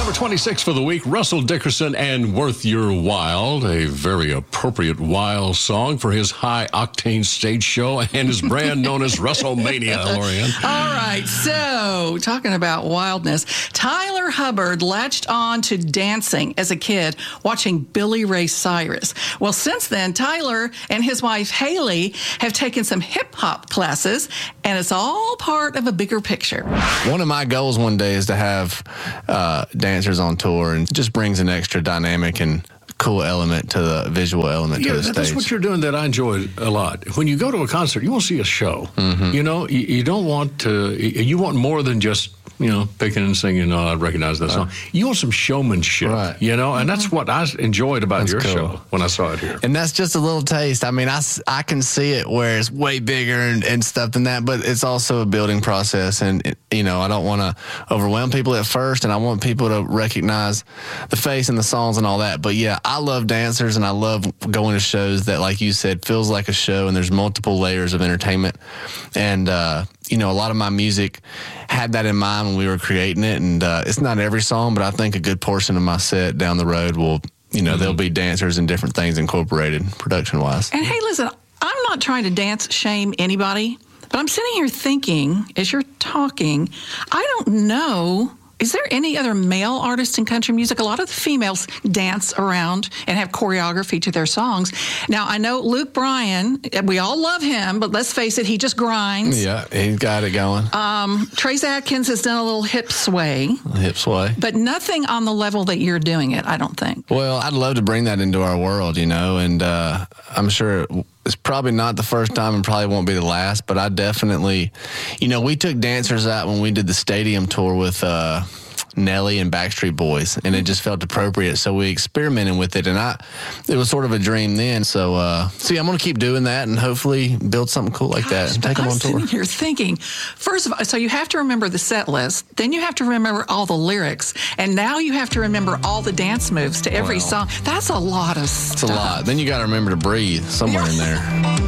Number 26 for the week, Russell Dickerson and Worth Your While, a very appropriate While song for his high-octane stage show and his brand known as WrestleMania, Lorianne. All right, so talking about wildness, Tyler Hubbard latched on to dancing as a kid watching Billy Ray Cyrus. Well, since then, Tyler and his wife Haley have taken some hip-hop classes, and it's all part of a bigger picture. One of my goals one day is to have dancers on tour, and it just brings an extra dynamic and cool element to the visual element to the stage. That's what you're doing that I enjoy a lot. When you go to a concert, you want to see a show. You know, you don't want to, you want more than just, you know, picking and singing, oh, I recognize that song. You want some showmanship, you know, and that's what I enjoyed about your show when I saw it here. And that's just a little taste. I mean, I can see it where it's way bigger and stuff than that, but it's also a building process. And, you know, I don't want to overwhelm people at first, and I want people to recognize the face and the songs and all that. But, yeah, I love dancers, and I love going to shows that, like you said, feels like a show, and there's multiple layers of entertainment. And, you know, a lot of my music had that in mind when we were creating it, and it's not every song, but I think a good portion of my set down the road will, you know, there'll be dancers and different things incorporated production-wise. And hey, listen, I'm not trying to dance shame anybody, but I'm sitting here thinking, as you're talking, I don't know, is there any other male artist in country music? A lot of the females dance around and have choreography to their songs. Now, I know Luke Bryan, we all love him, but let's face it, he just grinds. Yeah, he's got it going. Trace Atkins has done a little hip sway. Hip sway. But nothing on the level that you're doing it, I don't think. Well, I'd love to bring that into our world, you know, and I'm sure it's probably not the first time and probably won't be the last, but I definitely, you know, we took dancers out when we did the stadium tour with Nelly and Backstreet Boys, and it just felt appropriate, so we experimented with it, and it was sort of a dream then. So yeah, I'm going to keep doing that and hopefully build something cool like that and take them on tour. I'm sitting here thinking, first of all, so you have to remember the set list, then you have to remember all the lyrics, and now you have to remember all the dance moves to every song. That's a lot of stuff. It's a lot. Then you got to remember to breathe somewhere in there.